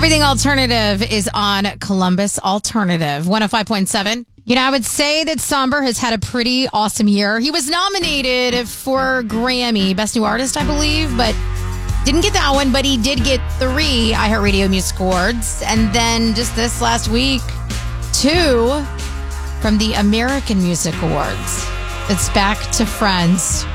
Everything Alternative is on Columbus Alternative 105.7. You know, I would say that Somber has had a pretty awesome year. He was nominated for Grammy, Best New Artist, I believe, but didn't get that one, but he did get 3 iHeartRadio Music Awards. And then just this last week, 2 from the American Music Awards. It's back to Friends.